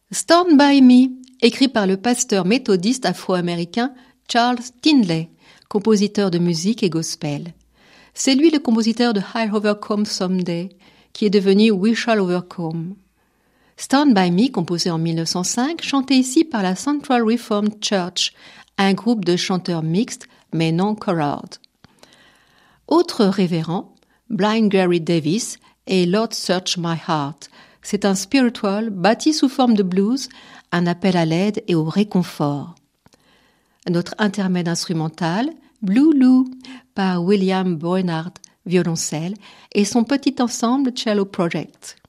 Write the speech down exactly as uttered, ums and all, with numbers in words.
Stand By Me, écrit par le pasteur méthodiste afro-américain Charles Tindley, compositeur de musique et gospel. C'est lui le compositeur de I'll Overcome Someday, qui est devenu We Shall Overcome. Stand By Me, composé en mille neuf cent cinq, chanté ici par la Central Reformed Church, un groupe de chanteurs mixtes mais non chorales. Autre révérend, Blind Gary Davis et Lord Search My Heart. C'est un spiritual bâti sous forme de blues, un appel à l'aide et au réconfort. Notre intermède instrumental, Blue Lou, par William Boynard, violoncelle, et son petit ensemble Cello Project.